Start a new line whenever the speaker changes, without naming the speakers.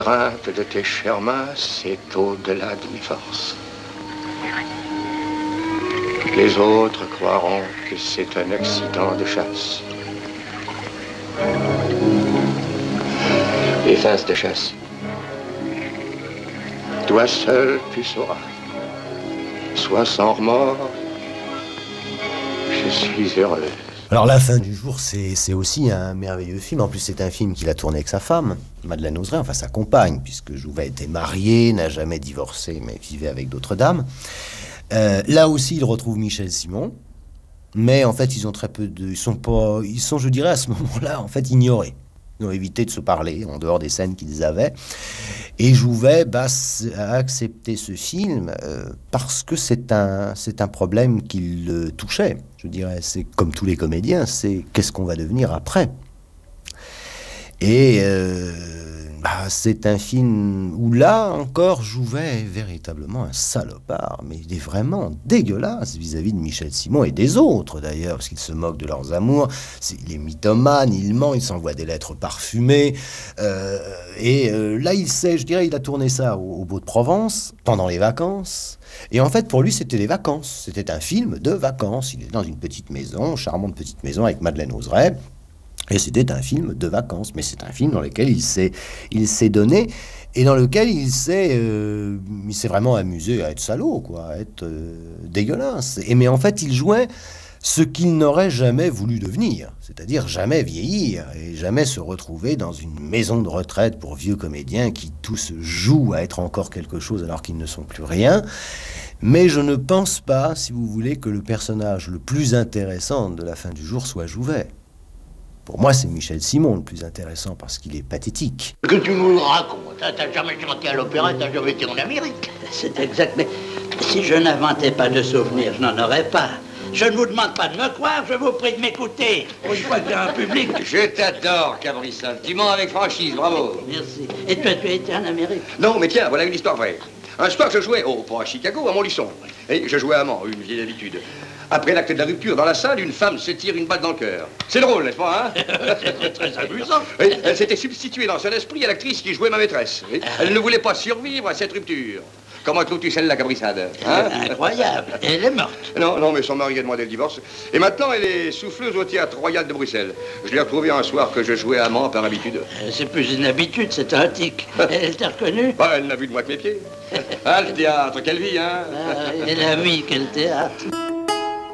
crainte de tes chères mains, c'est au-delà de mes forces. Les autres croiront que c'est un accident de chasse. Les fins de chasse. Toi seul, tu sauras. Sois sans remords. Je suis heureuse.
Alors La fin du jour, c'est aussi un merveilleux film. En plus, c'est un film qu'il a tourné avec sa femme, Madeleine Ozray, enfin sa compagne, puisque Jouvet était marié, n'a jamais divorcé, mais vivait avec d'autres dames. Là aussi, il retrouve Michel Simon, mais en fait, ils ont très peu de... Ils sont, je dirais, à ce moment-là, en fait, ignorés. Ils ont évité de se parler en dehors des scènes qu'ils avaient. Et Jouvet a accepté ce film parce que c'est un problème qui le touchait. Je dirais, c'est comme tous les comédiens, c'est qu'est-ce qu'on va devenir après. Et c'est un film où là encore Jouvet est véritablement un salopard, mais il est vraiment dégueulasse vis-à-vis de Michel Simon et des autres d'ailleurs, parce qu'il se moque de leurs amours. Il est mythomane, il ment, il s'envoie des lettres parfumées. Là, il a tourné ça au Beau de Provence pendant les vacances. Et en fait, pour lui, c'était les vacances. C'était un film de vacances. Il est dans une petite maison, charmante petite maison avec Madeleine Ozray. Et c'était un film de vacances, mais c'est un film dans lequel il s'est donné et dans lequel il s'est vraiment amusé à être salaud, quoi, à être dégueulasse. Mais en fait, il jouait ce qu'il n'aurait jamais voulu devenir, c'est-à-dire jamais vieillir et jamais se retrouver dans une maison de retraite pour vieux comédiens qui tous jouent à être encore quelque chose alors qu'ils ne sont plus rien. Mais je ne pense pas, si vous voulez, que le personnage le plus intéressant de La fin du jour soit Jouvet. Pour moi, c'est Michel Simon le plus intéressant parce qu'il est pathétique.
Que tu nous le racontes, hein, t'as jamais chanté à l'opéra, t'as jamais été en Amérique.
C'est exact, mais si je n'inventais pas de souvenirs, je n'en aurais pas. Je ne vous demande pas de me croire, je vous prie de m'écouter. Pour une fois qu'il y a un public...
Je t'adore, Cabrissal. Tu mens avec franchise, bravo.
Merci. Et toi, tu as été en Amérique?
Non, mais tiens, voilà une histoire vraie. Un soir, je jouais, pas à Chicago, à Montluçon. Et je jouais à Mans, une vieille habitude. Après l'acte de la rupture, dans la salle, une femme se tire une balle dans le cœur. C'est drôle, n'est-ce pas, hein?
C'est très amusant.
Oui, elle s'était substituée dans son esprit à l'actrice qui jouait ma maîtresse. Oui. Elle ne voulait pas survivre à cette rupture. Comment trouves-tu celle-là, Cabrissade, hein?
Incroyable. Elle est morte.
Non, mais son mari a demandé le divorce. Et maintenant, elle est souffleuse au théâtre royal de Bruxelles. Je l'ai retrouvée un soir que je jouais à Mans par habitude.
C'est plus une habitude, c'est un tic. Elle t'a reconnu?
Elle n'a vu de moi que mes pieds. Ah, le théâtre, quelle vie, hein?
Et la vie, quel théâtre.